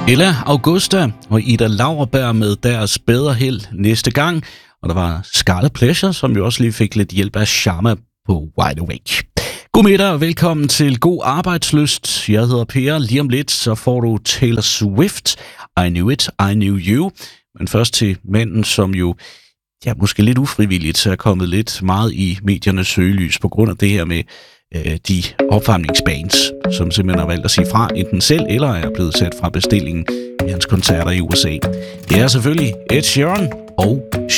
Ella Augusta og Ida Lauerberg med deres bedre held næste gang. Og der var Scarlet Pleasure, som jo også lige fik lidt hjælp af Sharma på Wide Awake. God middag og velkommen til God Arbejdslyst. Jeg hedder Per. Lige om lidt så får du Taylor Swift. I Knew It, I Knew You. Men først til manden, som jo måske lidt ufrivilligt er kommet lidt meget i mediernes søgelys på grund af det her med de opvarmningsbands, som simpelthen har valgt at sige fra enten selv eller er blevet sat fra bestillingen i hans koncerter i USA. Det er selvfølgelig Ed Sheeran og